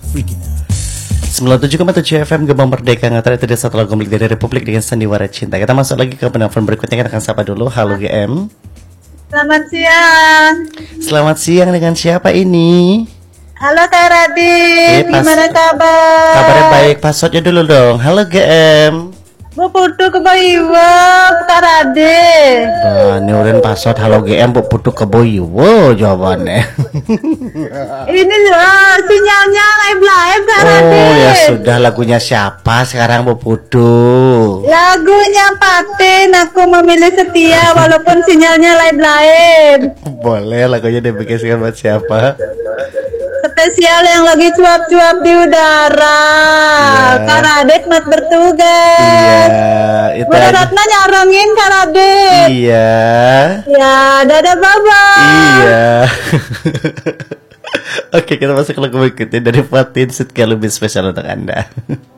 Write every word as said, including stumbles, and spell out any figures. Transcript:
sembilan puluh tujuh koma tujuh F M Gembang Merdeka Ngatara itu dia satu lagu milik dari Republik dengan sandiwara cinta. Kita masuk lagi ke penelpon berikutnya, kita akan sapa dulu. Halo G M. Selamat siang. Selamat siang, dengan siapa ini? Halo Kak Radit, Eh, pas- gimana kabar? Kabarnya baik, passwordnya dulu dong. Halo G M. Bu putu ke Bayiwa, Kak Radit. Bah, nurin password halo G M bu putu ke boy. Wow, jawabannya. Ini uh, sinyalnya live-live Kak Oh Radit. ya sudah, lagunya siapa sekarang bu putu? Lagunya Patin, aku memilih setia walaupun sinyalnya live-live. Boleh, lagunya dibikin buat siapa? Spesial yang lagi cuap-cuap di udara. Iya. Kak Radit mat bertugas. Iya, itu Bu aja. Ratna nyarongin Kak Radit. Iya. Ya, dadah bye-bye. Iya. Oke, kita masuk ke lagu berikutnya dari Fatin Setia lebih spesial untuk Anda.